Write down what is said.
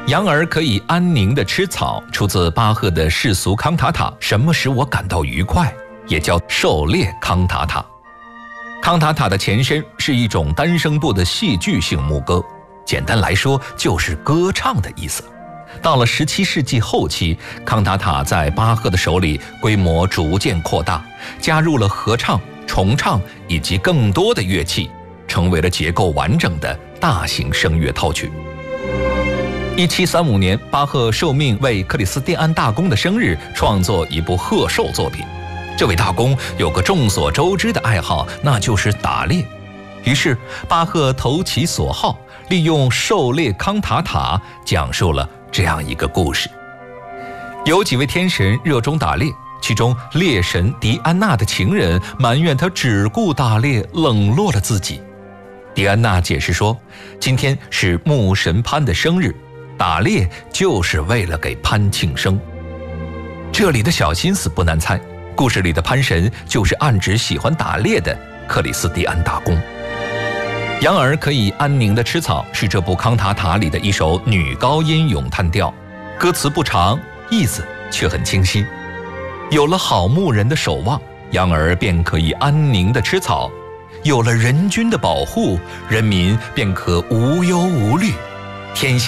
羊儿可以安宁地吃草，出自巴赫的世俗康塔塔。什么使我感到愉快？也叫狩猎康塔塔。康塔塔的前身是一种单声部的戏剧性牧歌，简单来说就是歌唱的意思。到了17世纪后期，康塔塔在巴赫的手里规模逐渐扩大，加入了合唱、重唱以及更多的乐器，成为了结构完整的大型声乐套曲。1735年，巴赫受命为克里斯蒂安大公的生日创作一部贺寿作品。这位大公有个众所周知的爱好，那就是打猎。于是巴赫投其所好，利用狩猎康塔塔讲述了这样一个故事。有几位天神热衷打猎，其中猎神狄安娜的情人埋怨他只顾打猎，冷落了自己。狄安娜解释说，今天是牧神潘的生日，打猎就是为了给潘庆生。这里的小心思不难猜，故事里的潘神就是暗指喜欢打猎的克里斯蒂安大公。羊儿可以安宁地吃草是这部康塔塔里的一首女高音咏叹调，歌词不长，意思却很清晰。有了好牧人的守望，羊儿便可以安宁地吃草；有了人君的保护，人民便可无忧无虑。天下